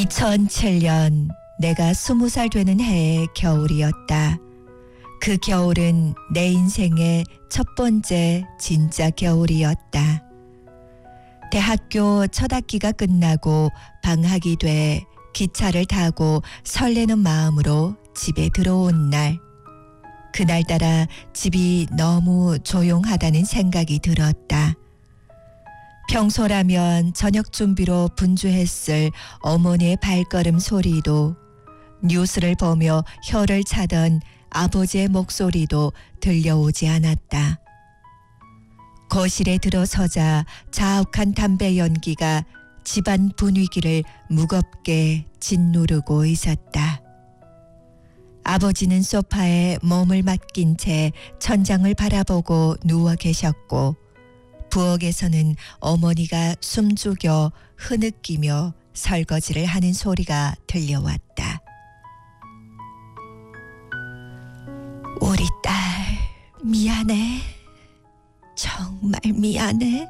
2007년 내가 20살 되는 해의 겨울이었다. 그 겨울은 내 인생의 첫 번째 진짜 겨울이었다. 대학교 첫 학기가 끝나고 방학이 돼 기차를 타고 설레는 마음으로 집에 들어온 날. 그날따라 집이 너무 조용하다는 생각이 들었다. 평소라면 저녁 준비로 분주했을 어머니의 발걸음 소리도, 뉴스를 보며 혀를 차던 아버지의 목소리도 들려오지 않았다. 거실에 들어서자 자욱한 담배 연기가 집안 분위기를 무겁게 짓누르고 있었다. 아버지는 소파에 몸을 맡긴 채 천장을 바라보고 누워 계셨고, 부엌에서는 어머니가 숨죽여 흐느끼며 설거지를 하는 소리가 들려왔다. 우리 딸 미안해. 정말 미안해.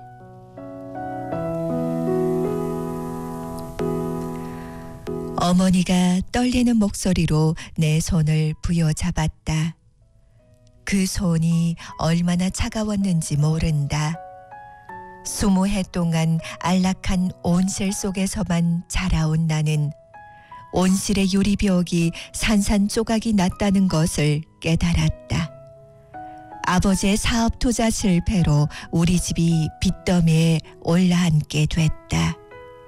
어머니가 떨리는 목소리로 내 손을 부여잡았다. 그 손이 얼마나 차가웠는지 모른다. 20해 동안 안락한 온실 속에서만 자라온 나는 온실의 유리벽이 산산조각이 났다는 것을 깨달았다. 아버지의 사업 투자 실패로 우리 집이 빚더미에 올라앉게 됐다.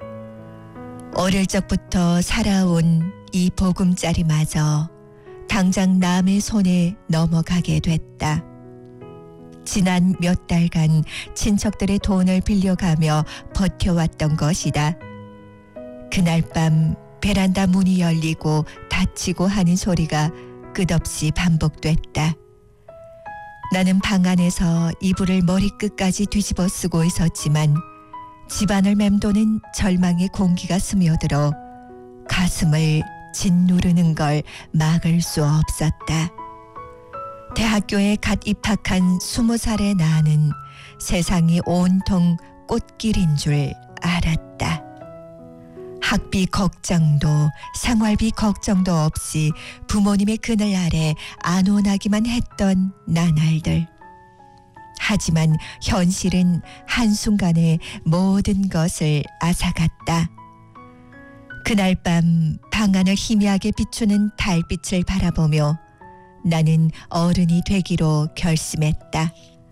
어릴 적부터 살아온 이 보금자리마저 당장 남의 손에 넘어가게 됐다. 지난 몇 달간 친척들의 돈을 빌려가며 버텨왔던 것이다. 그날 밤 베란다 문이 열리고 닫히고 하는 소리가 끝없이 반복됐다. 나는 방 안에서 이불을 머리끝까지 뒤집어 쓰고 있었지만 집안을 맴도는 절망의 공기가 스며들어 가슴을 짓누르는 걸 막을 수 없었다. 대학교에 갓 입학한 20살의 나는 세상이 온통 꽃길인 줄 알았다. 학비 걱정도 생활비 걱정도 없이 부모님의 그늘 아래 안온하기만 했던 나날들. 하지만 현실은 한순간에 모든 것을 앗아갔다. 그날 밤 방 안을 희미하게 비추는 달빛을 바라보며 나는 어른이 되기로 결심했다.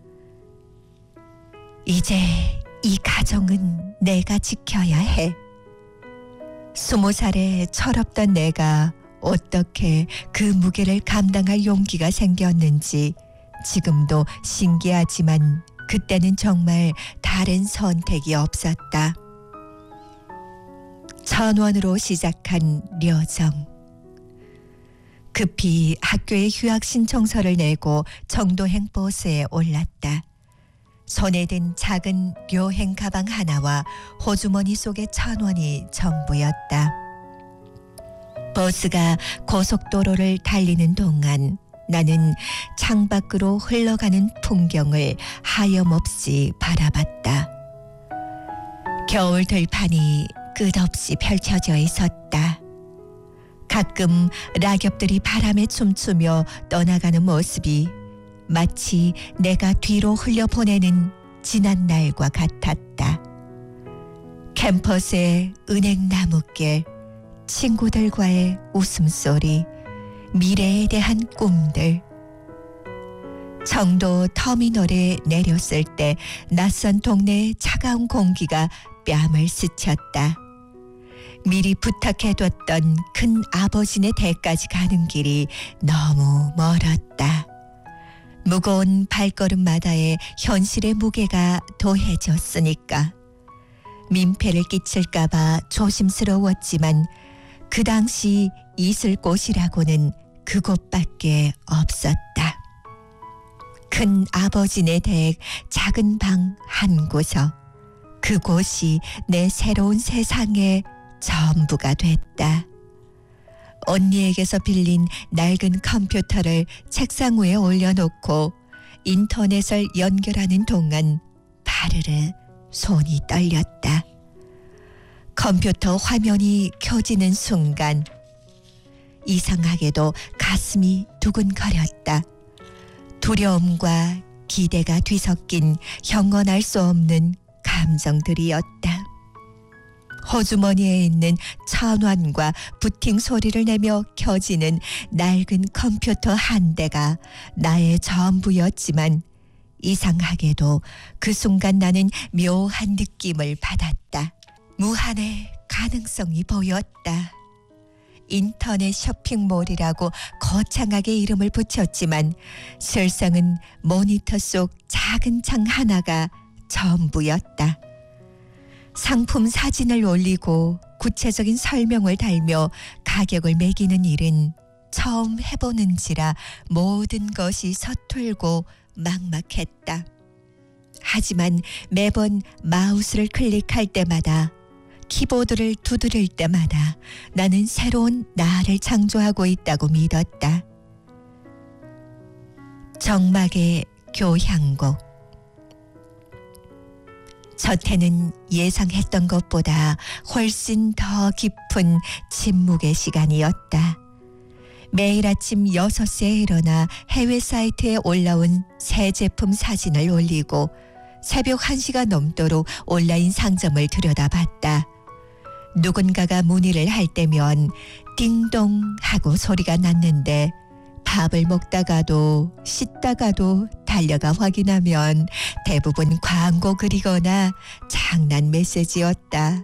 이제 이 가정은 내가 지켜야 해. 20살에 철없던 내가 어떻게 그 무게를 감당할 용기가 생겼는지 지금도 신기하지만 그때는 정말 다른 선택이 없었다. 1,000원으로 시작한 려정. 급히 학교에 휴학 신청서를 내고 정도행 버스에 올랐다. 손에 든 작은 묘행 가방 하나와 호주머니 속의 1,000원이 전부였다. 버스가 고속도로를 달리는 동안 나는 창밖으로 흘러가는 풍경을 하염없이 바라봤다. 겨울 들판이 끝없이 펼쳐져 있었다. 가끔 낙엽들이 바람에 춤추며 떠나가는 모습이 마치 내가 뒤로 흘려보내는 지난 날과 같았다. 캠퍼스의 은행나무길, 친구들과의 웃음소리, 미래에 대한 꿈들. 청도 터미널에 내렸을 때 낯선 동네의 차가운 공기가 뺨을 스쳤다. 미리 부탁해뒀던 큰 아버지네 댁까지 가는 길이 너무 멀었다. 무거운 발걸음마다의 현실의 무게가 더해졌으니까. 민폐를 끼칠까봐 조심스러웠지만 그 당시 있을 곳이라고는 그곳밖에 없었다. 큰 아버지네 댁 작은 방 한 구석. 그곳이 내 새로운 세상의 전부가 됐다. 언니에게서 빌린 낡은 컴퓨터를 책상 위에 올려놓고 인터넷을 연결하는 동안 파르르 손이 떨렸다. 컴퓨터 화면이 켜지는 순간 이상하게도 가슴이 두근거렸다. 두려움과 기대가 뒤섞인 형언할 수 없는 감정들이었다. 호주머니에 있는 천원과 부팅 소리를 내며 켜지는 낡은 컴퓨터 한 대가 나의 전부였지만 이상하게도 그 순간 나는 묘한 느낌을 받았다. 무한의 가능성이 보였다. 인터넷 쇼핑몰이라고 거창하게 이름을 붙였지만 실상은 모니터 속 작은 창 하나가 전부였다. 상품 사진을 올리고 구체적인 설명을 달며 가격을 매기는 일은 처음 해보는지라 모든 것이 서툴고 막막했다. 하지만 매번 마우스를 클릭할 때마다 키보드를 두드릴 때마다 나는 새로운 나를 창조하고 있다고 믿었다. 정막의 교향곡. 첫 해는 예상했던 것보다 훨씬 더 깊은 침묵의 시간이었다. 매일 아침 6시에 일어나 해외 사이트에 올라온 새 제품 사진을 올리고 새벽 1시가 넘도록 온라인 상점을 들여다봤다. 누군가가 문의를 할 때면 띵동 하고 소리가 났는데 밥을 먹다가도 씻다가도 달려가 확인하면 대부분 광고 글이거나 장난 메시지였다.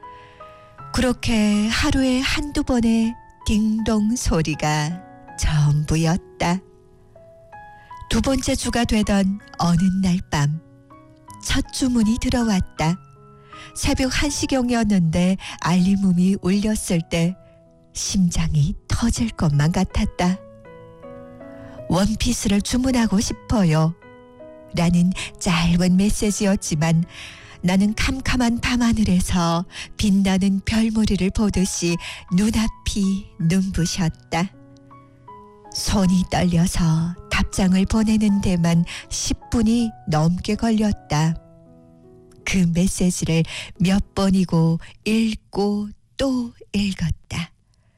그렇게 하루에 한두 번의 띵동 소리가 전부였다. 두 번째 주가 되던 어느 날 밤 첫 주문이 들어왔다. 새벽 1시경이었는데 알림음이 울렸을 때 심장이 터질 것만 같았다. 원피스를 주문하고 싶어요. 라는 짧은 메시지였지만 나는 캄캄한 밤하늘에서 빛나는 별무리를 보듯이 눈앞이 눈부셨다. 손이 떨려서 답장을 보내는 데만 10분이 넘게 걸렸다. 그 메시지를 몇 번이고 읽고 또 읽었다.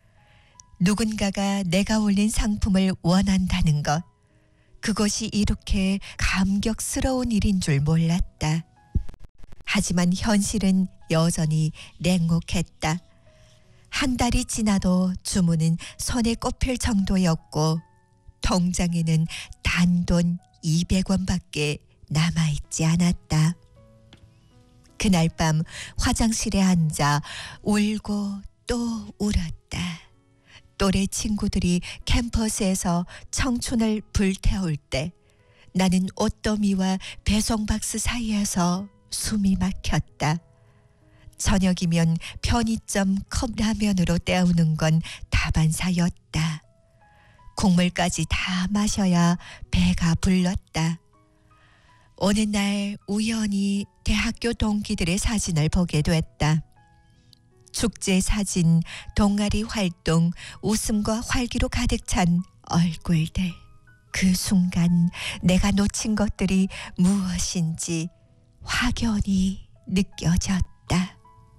누군가가 내가 올린 상품을 원한다는 것, 그것이 이렇게 감격스러운 일인 줄 몰랐다. 하지만 현실은 여전히 냉혹했다. 한 달이 지나도 주문은 손에 꼽힐 정도였고 통장에는 단돈 200원밖에 남아있지 않았다. 그날 밤 화장실에 앉아 울고 또 울었다. 또래 친구들이 캠퍼스에서 청춘을 불태울 때 나는 옷더미와 배송박스 사이에서 숨이 막혔다. 저녁이면 편의점 컵라면으로 때우는 건 다반사였다. 국물까지 다 마셔야 배가 불렀다. 어느 날 우연히 대학교 동기들의 사진을 보게 됐다. 축제 사진, 동아리 활동, 웃음과 활기로 가득 찬 얼굴들. 그 순간 내가 놓친 것들이 무엇인지 확연히 느껴졌다.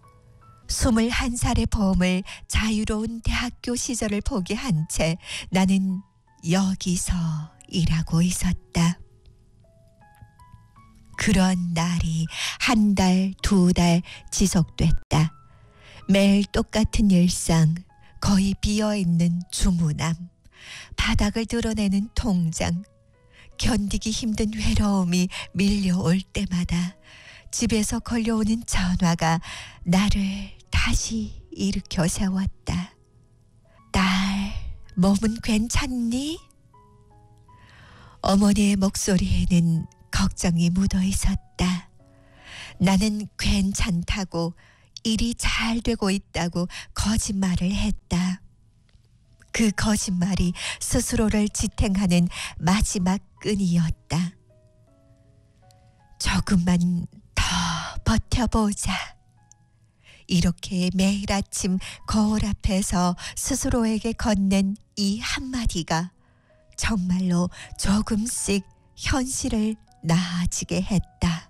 21살의 봄을 자유로운 대학교 시절을 포기한 채 나는 여기서 일하고 있었다. 그런 날이 한 달, 두 달 지속됐다. 매일 똑같은 일상, 거의 비어있는 주문함, 바닥을 드러내는 통장, 견디기 힘든 외로움이 밀려올 때마다 집에서 걸려오는 전화가 나를 다시 일으켜 세웠다. 딸, 몸은 괜찮니? 어머니의 목소리에는 걱정이 묻어 있었다. 나는 괜찮다고, 일이 잘 되고 있다고 거짓말을 했다. 그 거짓말이 스스로를 지탱하는 마지막 끈이었다. 조금만 더 버텨보자. 이렇게 매일 아침 거울 앞에서 스스로에게 건넨 이 한마디가 정말로 조금씩 현실을 나아지게 했다.